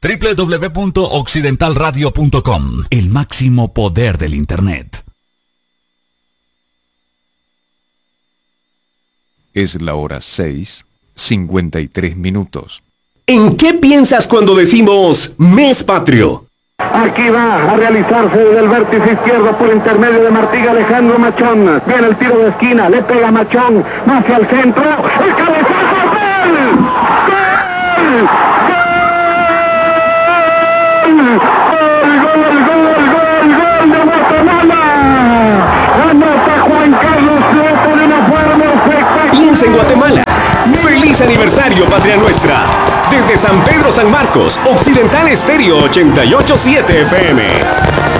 www.occidentalradio.com, el máximo poder del Internet. Es la hora 6:53. ¿En qué piensas cuando decimos Mes Patrio? Aquí va a realizarse desde el vértice izquierdo por intermedio de Martí Alejandro Machón. Viene el tiro de esquina, le pega Machón, hacia el centro. ¡El cabezazo! ¡Gol! ¡Gol de Guatemala! Anota Juan Carlos Soto de una forma espectacular. Piensa en Guatemala. ¡Feliz aniversario, patria nuestra! Desde San Pedro San Marcos, Occidental Estéreo 88.7 FM.